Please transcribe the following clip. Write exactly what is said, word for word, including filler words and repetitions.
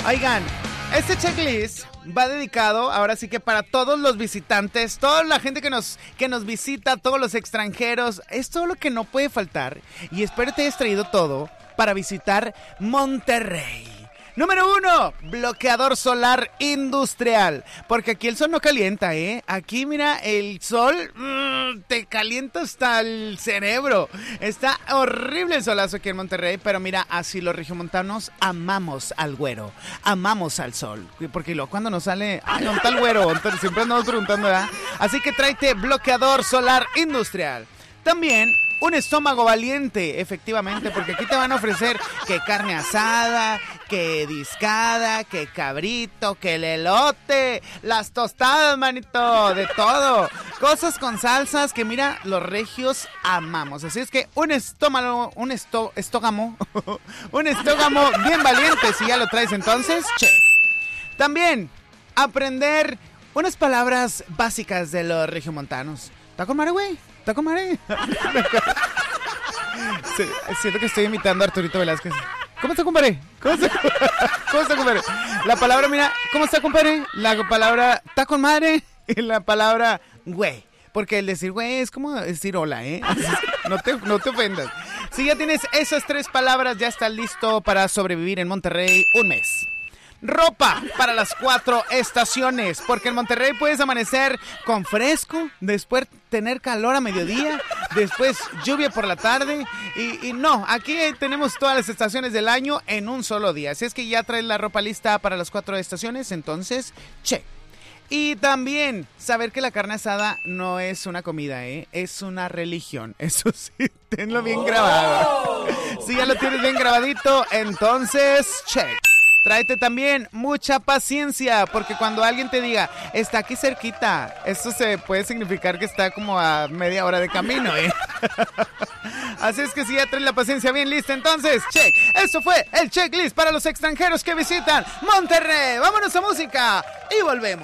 Oigan, este checklist va dedicado ahora sí que para todos los visitantes, toda la gente que nos, que nos visita, todos los extranjeros. Es todo lo que no puede faltar y espero te hayas traído todo para visitar Monterrey. Número uno, bloqueador solar industrial. Porque aquí el sol no calienta, ¿eh? Aquí, mira, el sol mmm, te calienta hasta el cerebro. Está horrible el solazo aquí en Monterrey. Pero mira, así los regiomontanos amamos al güero. Amamos al sol. Porque luego cuando nos sale, ay, ¿dónde está el güero? Entonces, siempre andamos preguntando, ¿verdad? Así que tráete bloqueador solar industrial. También un estómago valiente, efectivamente, porque aquí te van a ofrecer que carne asada, que discada, que cabrito, que el elote, las tostadas, manito, de todo. Cosas con salsas que, mira, los regios amamos. Así es que un estómago, un esto, estógamo, un estógamo bien valiente, si ya lo traes entonces, check. También, aprender unas palabras básicas de los regiomontanos. ¿Está con madre, güey? ¿Está con madre? Sí, siento que estoy imitando a Arturito Velázquez. ¿Cómo está, compadre? ¿Cómo está, ¿Cómo está, compadre? La palabra, mira, ¿cómo está, compadre? La palabra está con madre y la palabra güey. Porque el decir güey es como decir hola, ¿eh? No te, no te ofendas. Si ya tienes esas tres palabras, ya estás listo para sobrevivir en Monterrey un mes. Ropa para las cuatro estaciones, porque en Monterrey puedes amanecer con fresco, después tener calor a mediodía, después lluvia por la tarde y, y no, aquí tenemos todas las estaciones del año en un solo día. Así es que ya traes la ropa lista para las cuatro estaciones, entonces, che. Y también saber que la carne asada no es una comida, ¿eh? Es una religión. Eso sí, tenlo bien grabado. Si ya lo tienes bien grabadito, entonces, check. Tráete también mucha paciencia, porque cuando alguien te diga, está aquí cerquita, eso se puede significar que está como a media hora de camino, ¿eh? Así es que si ya traes la paciencia bien lista, entonces, check. Eso fue el checklist para los extranjeros que visitan Monterrey. Vámonos a música y volvemos.